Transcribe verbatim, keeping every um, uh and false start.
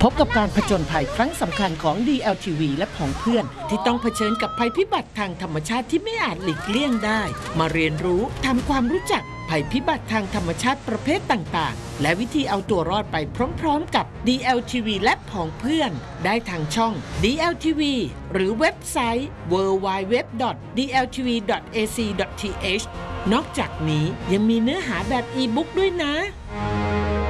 บกับการผจญภัยครั้งสำคัญของ ดี แอล ที วี และผองเพื่อนที่ต้องเผชิญกับภัยพิบัติทางธรรมชาติที่ไม่อาจหลีกเลี่ยงได้มาเรียนรู้ทำความรู้จักภัยพิบัติทางธรรมชาติประเภทต่างๆและวิธีเอาตัวรอดไปพร้อมๆกับ ดี แอล ที วี และผองเพื่อนได้ทางช่อง ดี แอล ที วี หรือเว็บไซต์ ดับเบิลยู ดับเบิลยู ดับเบิลยู ดอท ดี แอล ที วี ดอท เอ ซี ดอท ที เอช นอกจากนี้ยังมีเนื้อหาแบบอีบุ๊กด้วยนะ